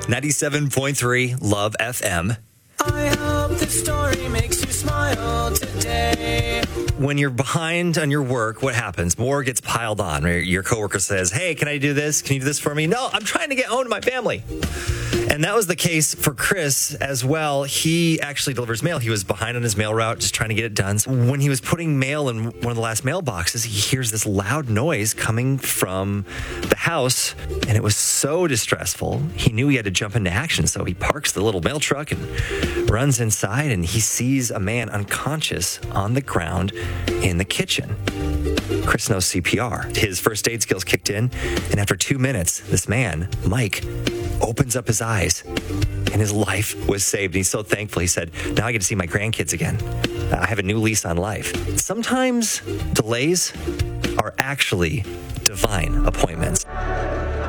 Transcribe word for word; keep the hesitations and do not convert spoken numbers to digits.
ninety-seven point three Love F M. I hope this story makes you smile today. When you're behind on your work, what happens? More gets piled on. Your coworker says, hey, can I do this? Can you do this for me? No, I'm trying to get home to my family. And that was the case for Chris as well. He actually delivers mail. He was behind on his mail route, just trying to get it done. So when he was putting mail in one of the last mailboxes, he hears this loud noise coming from the house, and it was so distressful. He knew he had to jump into action, so he parks the little mail truck and runs inside, and he sees a man unconscious on the ground in the kitchen. Chris knows C P R. His first aid skills kicked in, and after two minutes, this man, Mike, opens up his eyes, and his life was saved. And he's so thankful. He said, now I get to see my grandkids again. I have a new lease on life. Sometimes delays are actually divine appointments.